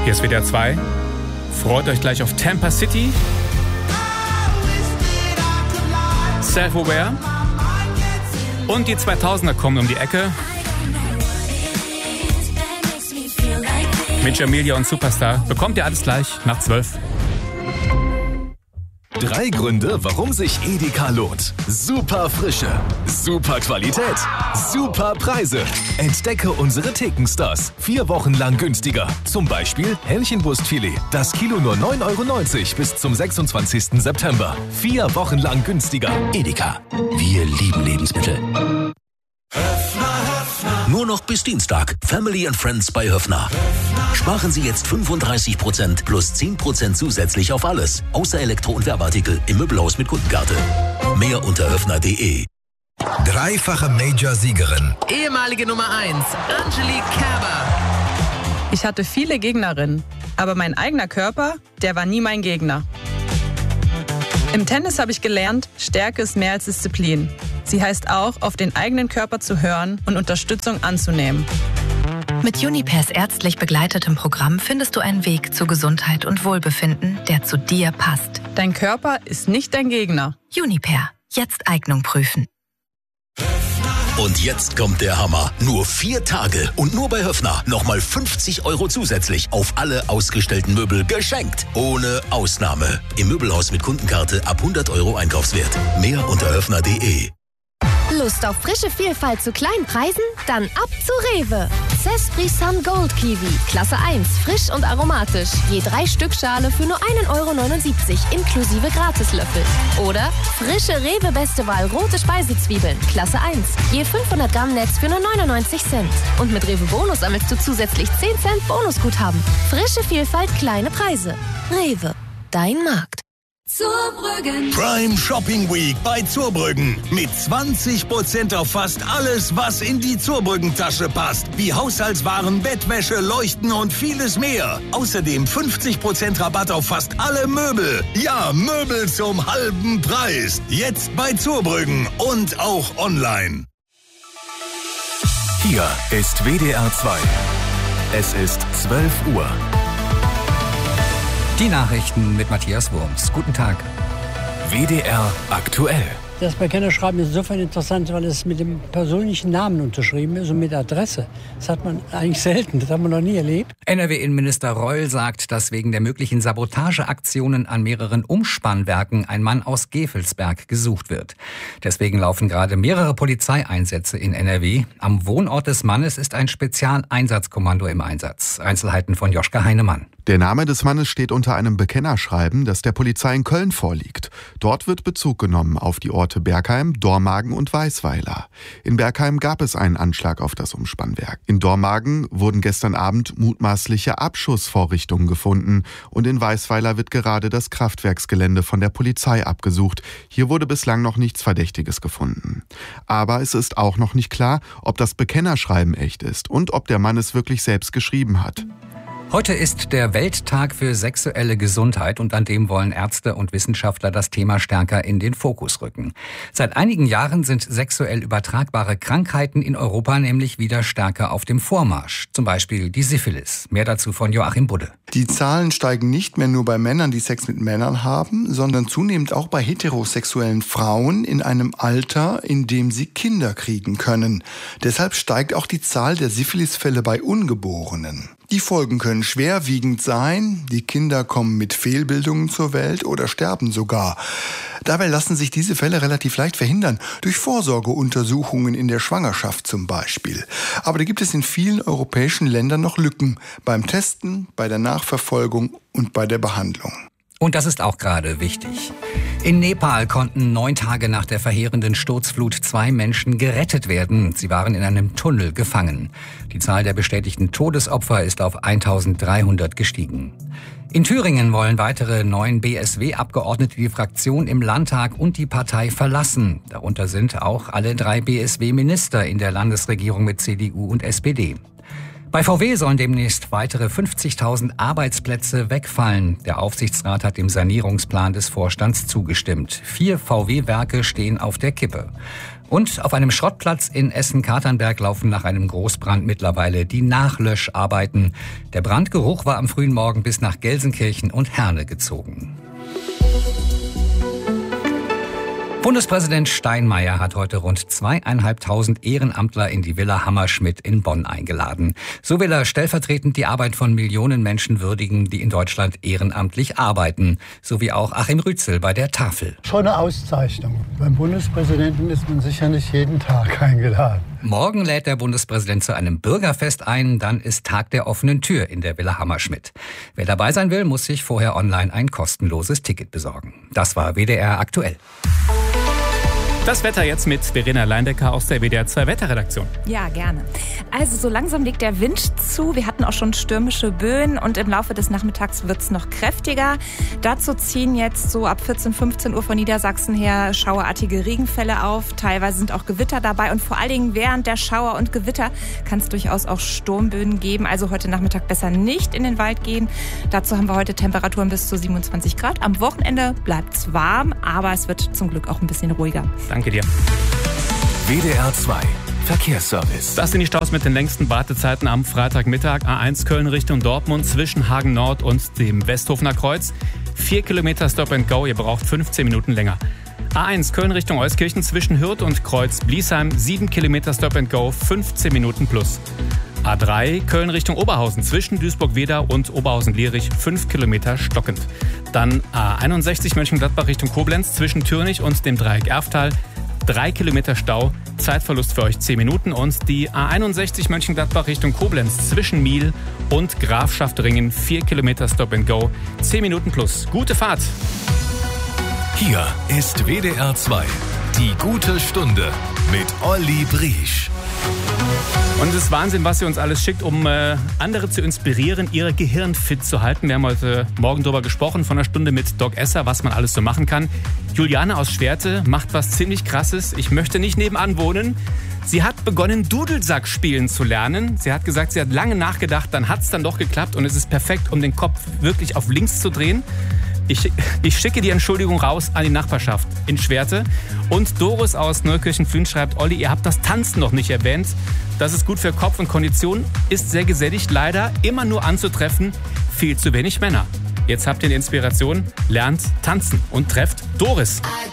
Hier ist WDR 2. Freut euch gleich auf Tampa City. Self-Aware. Und die 2000er kommen um die Ecke. Mit Jamelia und Superstar. Bekommt ihr alles gleich nach 12. 3 Gründe, warum sich Edeka lohnt. Super Frische, super Qualität, super Preise. Entdecke unsere Thekenstars. 4 Wochen lang günstiger. Zum Beispiel Hähnchenbrustfilet. Das Kilo nur 9,90 € bis zum 26. September. 4 Wochen lang günstiger. Edeka. Wir lieben Lebensmittel. Nur noch bis Dienstag. Family and Friends bei Höffner. Sparen Sie jetzt 35% plus 10% zusätzlich auf alles. Außer Elektro- und Werbeartikel im Möbelhaus mit Kundenkarte. Mehr unter höffner.de. 3-fache Major-Siegerin. Ehemalige Nummer 1, Angelique Kerber. Ich hatte viele Gegnerinnen, aber mein eigener Körper, der war nie mein Gegner. Im Tennis habe ich gelernt, Stärke ist mehr als Disziplin. Sie heißt auch, auf den eigenen Körper zu hören und Unterstützung anzunehmen. Mit Junipers ärztlich begleitetem Programm findest du einen Weg zu Gesundheit und Wohlbefinden, der zu dir passt. Dein Körper ist nicht dein Gegner. Juniper. Jetzt Eignung prüfen. Und jetzt kommt der Hammer. Nur 4 Tage und nur bei Höffner. Nochmal 50 € zusätzlich auf alle ausgestellten Möbel geschenkt. Ohne Ausnahme. Im Möbelhaus mit Kundenkarte ab 100 € Einkaufswert. Mehr unter höffner.de. Lust auf frische Vielfalt zu kleinen Preisen? Dann ab zu Rewe. Cespri Sun Gold Kiwi. Klasse 1. Frisch und aromatisch. Je 3 Stück Schale für nur 1,79 € inklusive Gratislöffel. Oder frische Rewe Beste Wahl rote Speisezwiebeln. Klasse 1. Je 500 Gramm Netz für nur 99 Cent. Und mit Rewe Bonus sammelst du zusätzlich 10 Cent Bonusguthaben. Frische Vielfalt, kleine Preise. Rewe. Dein Markt. Zurbrüggen. Prime Shopping Week bei Zurbrüggen. Mit 20% auf fast alles, was in die Zurbrüggen-Tasche passt. Wie Haushaltswaren, Bettwäsche, Leuchten und vieles mehr. Außerdem 50% Rabatt auf fast alle Möbel. Ja, Möbel zum halben Preis. Jetzt bei Zurbrüggen und auch online. Hier ist WDR 2. Es ist 12 Uhr. Die Nachrichten mit Matthias Wurms. Guten Tag. WDR aktuell. Das Bekennerschreiben ist insofern interessant, weil es mit dem persönlichen Namen unterschrieben ist und mit Adresse. Das hat man eigentlich selten, das haben wir noch nie erlebt. NRW-Innenminister Reul sagt, dass wegen der möglichen Sabotageaktionen an mehreren Umspannwerken ein Mann aus Gevelsberg gesucht wird. Deswegen laufen gerade mehrere Polizeieinsätze in NRW. Am Wohnort des Mannes ist ein Spezialeinsatzkommando im Einsatz. Einzelheiten von Joschka Heinemann. Der Name des Mannes steht unter einem Bekennerschreiben, das der Polizei in Köln vorliegt. Dort wird Bezug genommen auf die Orte Bergheim, Dormagen und Weisweiler. In Bergheim gab es einen Anschlag auf das Umspannwerk. In Dormagen wurden gestern Abend mutmaßliche Abschussvorrichtungen gefunden und in Weisweiler wird gerade das Kraftwerksgelände von der Polizei abgesucht. Hier wurde bislang noch nichts Verdächtiges gefunden. Aber es ist auch noch nicht klar, ob das Bekennerschreiben echt ist und ob der Mann es wirklich selbst geschrieben hat. Heute ist der Welttag für sexuelle Gesundheit und an dem wollen Ärzte und Wissenschaftler das Thema stärker in den Fokus rücken. Seit einigen Jahren sind sexuell übertragbare Krankheiten in Europa nämlich wieder stärker auf dem Vormarsch. Zum Beispiel die Syphilis. Mehr dazu von Joachim Budde. Die Zahlen steigen nicht mehr nur bei Männern, die Sex mit Männern haben, sondern zunehmend auch bei heterosexuellen Frauen in einem Alter, in dem sie Kinder kriegen können. Deshalb steigt auch die Zahl der Syphilisfälle bei Ungeborenen. Die Folgen können schwerwiegend sein. Die Kinder kommen mit Fehlbildungen zur Welt oder sterben sogar. Dabei lassen sich diese Fälle relativ leicht verhindern, durch Vorsorgeuntersuchungen in der Schwangerschaft zum Beispiel. Aber da gibt es in vielen europäischen Ländern noch Lücken beim Testen, bei der Nachverfolgung und bei der Behandlung. Und das ist auch gerade wichtig. In Nepal konnten 9 Tage nach der verheerenden Sturzflut 2 Menschen gerettet werden. Sie waren in einem Tunnel gefangen. Die Zahl der bestätigten Todesopfer ist auf 1300 gestiegen. In Thüringen wollen weitere 9 BSW-Abgeordnete die Fraktion im Landtag und die Partei verlassen. Darunter sind auch alle 3 BSW-Minister in der Landesregierung mit CDU und SPD. Bei VW sollen demnächst weitere 50.000 Arbeitsplätze wegfallen. Der Aufsichtsrat hat dem Sanierungsplan des Vorstands zugestimmt. 4 VW-Werke stehen auf der Kippe. Und auf einem Schrottplatz in Essen-Katernberg laufen nach einem Großbrand mittlerweile die Nachlöscharbeiten. Der Brandgeruch war am frühen Morgen bis nach Gelsenkirchen und Herne gezogen. Bundespräsident Steinmeier hat heute rund 2.500 Ehrenamtler in die Villa Hammerschmidt in Bonn eingeladen. So will er stellvertretend die Arbeit von Millionen Menschen würdigen, die in Deutschland ehrenamtlich arbeiten. So wie auch Achim Rützel bei der Tafel. Schon eine Auszeichnung. Beim Bundespräsidenten ist man sicher nicht jeden Tag eingeladen. Morgen lädt der Bundespräsident zu einem Bürgerfest ein. Dann ist Tag der offenen Tür in der Villa Hammerschmidt. Wer dabei sein will, muss sich vorher online ein kostenloses Ticket besorgen. Das war WDR aktuell. Das Wetter jetzt mit Verena Leindecker aus der WDR 2 Wetterredaktion. Ja, gerne. Also so langsam legt der Wind zu. Wir hatten auch schon stürmische Böen und im Laufe des Nachmittags wird es noch kräftiger. Dazu ziehen jetzt so ab 14, 15 Uhr von Niedersachsen her schauerartige Regenfälle auf. Teilweise sind auch Gewitter dabei und vor allen Dingen während der Schauer und Gewitter kann es durchaus auch Sturmböen geben. Also heute Nachmittag besser nicht in den Wald gehen. Dazu haben wir heute Temperaturen bis zu 27 Grad. Am Wochenende bleibt es warm, aber es wird zum Glück auch ein bisschen ruhiger. Danke dir. WDR 2 Verkehrsservice. Das sind die Staus mit den längsten Wartezeiten am Freitagmittag. A1 Köln Richtung Dortmund zwischen Hagen Nord und dem Westhofener Kreuz. 4 Kilometer Stop and Go, ihr braucht 15 Minuten länger. A1 Köln Richtung Euskirchen zwischen Hürth und Kreuz Bliesheim. 7 Kilometer Stop and Go, 15 Minuten plus. A3 Köln Richtung Oberhausen zwischen Duisburg-Wedau und Oberhausen-Lierich 5 Kilometer stockend. Dann A61 Mönchengladbach Richtung Koblenz zwischen Türnich und dem Dreieck Erftal 3 Kilometer Stau, Zeitverlust für euch 10 Minuten. Und die A61 Mönchengladbach Richtung Koblenz zwischen Miel und Grafschaftringen 4 Kilometer Stop and Go, 10 Minuten plus. Gute Fahrt! Hier ist WDR 2, die gute Stunde mit Olli Briesch. Und es ist Wahnsinn, was ihr uns alles schickt, um andere zu inspirieren, ihr Gehirn fit zu halten. Wir haben heute Morgen darüber gesprochen, von einer Stunde mit Doc Esser, was man alles so machen kann. Juliane aus Schwerte macht was ziemlich Krasses. Ich möchte nicht nebenan wohnen. Sie hat begonnen, Dudelsack spielen zu lernen. Sie hat gesagt, sie hat lange nachgedacht, dann hat es dann doch geklappt und es ist perfekt, um den Kopf wirklich auf links zu drehen. Ich schicke die Entschuldigung raus an die Nachbarschaft in Schwerte. Und Doris aus Neukirchen-Flühen schreibt, Olli, ihr habt das Tanzen noch nicht erwähnt. Das ist gut für Kopf und Kondition, ist sehr gesättigt, leider immer nur anzutreffen, viel zu wenig Männer. Jetzt habt ihr eine Inspiration, lernt tanzen und trefft Doris.